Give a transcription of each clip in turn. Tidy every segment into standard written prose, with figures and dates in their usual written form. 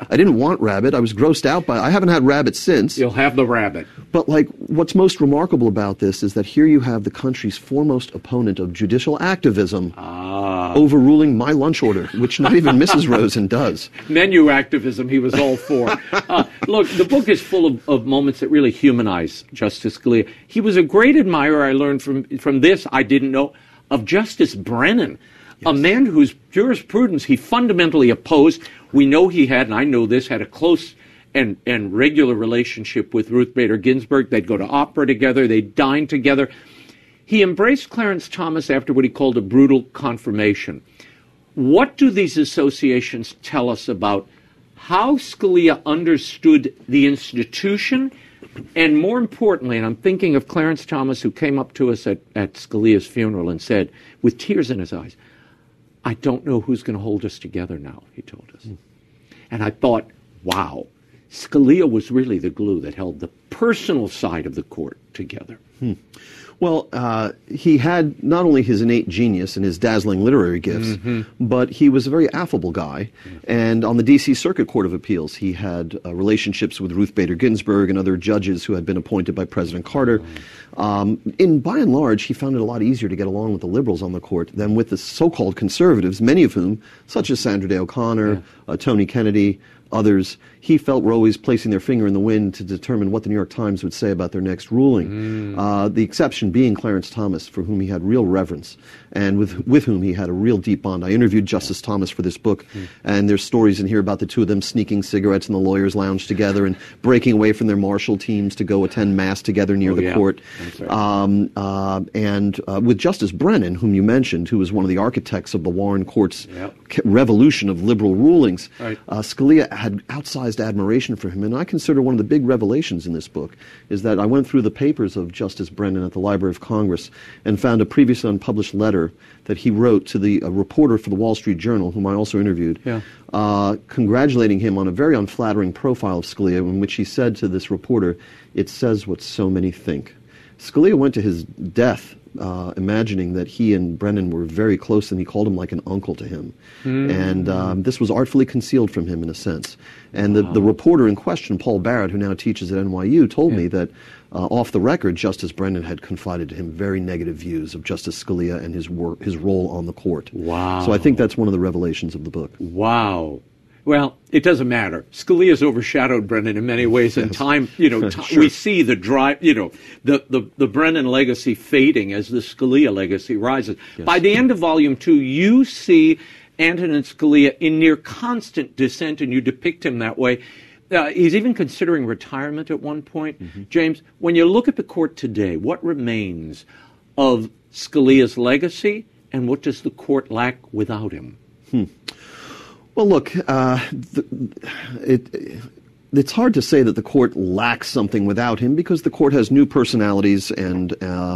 I didn't want rabbit. I was grossed out by it. I haven't had rabbit since. You'll have the rabbit. But what's most remarkable about this is that here you have the country's foremost opponent of judicial activism overruling my lunch order, which not even Mrs. Rosen does. Menu activism he was all for. Look, the book is full of moments that really humanize Justice Scalia. He was a great admirer, I learned from this, I didn't know, of Justice Brennan, a man whose jurisprudence he fundamentally opposed. We know he had, and I know this, had a close and regular relationship with Ruth Bader Ginsburg. They'd go to opera together. They'd dine together. He embraced Clarence Thomas after what he called a brutal confirmation. What do these associations tell us about how Scalia understood the institution? And more importantly, and I'm thinking of Clarence Thomas, who came up to us at Scalia's funeral and said, with tears in his eyes, "I don't know who's going to hold us together now," he told us. And I thought, wow, Scalia was really the glue that held the personal side of the court together. Well, he had not only his innate genius and his dazzling literary gifts, but he was a very affable guy. And on the D.C. Circuit Court of Appeals, he had relationships with Ruth Bader Ginsburg and other judges who had been appointed by President Carter. By and large, he found it a lot easier to get along with the liberals on the court than with the so-called conservatives, many of whom, such as Sandra Day O'Connor, Tony Kennedy, others, he felt were always placing their finger in the wind to determine what the New York Times would say about their next ruling. The exception being Clarence Thomas, for whom he had real reverence and with whom he had a real deep bond. I interviewed Justice Thomas for this book, and there's stories in here about the two of them sneaking cigarettes in the lawyer's lounge together and breaking away from their marshal teams to go attend mass together near the court. And with Justice Brennan, whom you mentioned, who was one of the architects of the Warren Court's revolution of liberal rulings, Scalia had outsized admiration for him. And I consider one of the big revelations in this book is that I went through the papers of Justice Brennan at the Library of Congress and found a previously unpublished letter that he wrote to a reporter for the Wall Street Journal, whom I also interviewed, congratulating him on a very unflattering profile of Scalia, in which he said to this reporter, "It says what so many think." Scalia went to his death imagining that he and Brennan were very close, and he called him like an uncle to him. And this was artfully concealed from him in a sense. And the reporter in question, Paul Barrett, who now teaches at NYU, told me that off the record, Justice Brennan had confided to him very negative views of Justice Scalia and his role on the court. Wow. So I think that's one of the revelations of the book. Wow. Well, it doesn't matter. Scalia's overshadowed Brennan in many ways. In time, we see the drive, the Brennan legacy fading as the Scalia legacy rises. Yes. By the end of Volume 2, you see Antonin Scalia in near constant descent, and you depict him that way. He's even considering retirement at one point. James, when you look at the court today, what remains of Scalia's legacy, and what does the court lack without him? Well, look, it's hard to say that the court lacks something without him, because the court has new personalities, and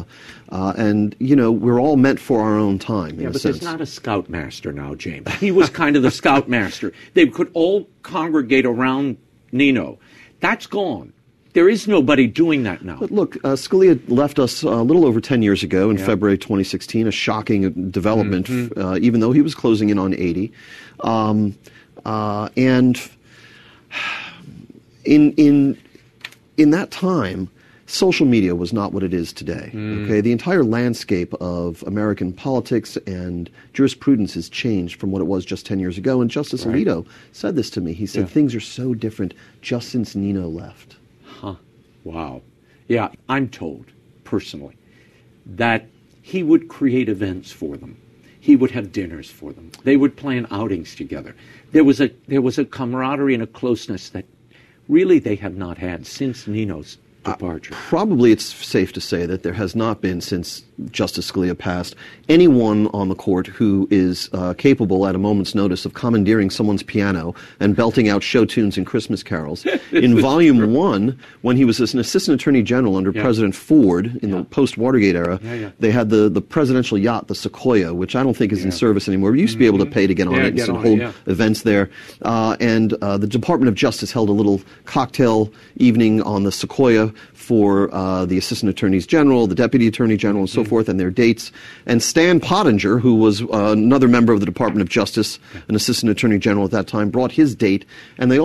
we're all meant for our own time. Yeah, but there's not a scoutmaster now, James. He was kind of the scoutmaster. They could all congregate around Nino. That's gone. There is nobody doing that now. But look, Scalia left us a little over 10 years ago in February 2016, a shocking development, even though he was closing in on 80. And in that time, social media was not what it is today. Okay, the entire landscape of American politics and jurisprudence has changed from what it was just 10 years ago. And Justice Alito said this to me. He said, things are so different just since Nino left. Wow. Yeah, I'm told, personally, that he would create events for them. He would have dinners for them. They would plan outings together. There was a camaraderie and a closeness that really they have not had since Nino's departure. Probably it's safe to say that there has not been, since Justice Scalia passed, anyone on the court who is capable at a moment's notice of commandeering someone's piano and belting out show tunes and Christmas carols. In Volume 1, when he was an assistant attorney general under President Ford in the post-Watergate era, they had the presidential yacht, the Sequoia, which I don't think is in service anymore. We used to be able to pay to get on it and hold events there. And the Department of Justice held a little cocktail evening on the Sequoia for the assistant attorneys general, the deputy attorney general, and so forth, and their dates. And Stan Pottinger, who was another member of the Department of Justice, an assistant attorney general at that time, brought his date, and they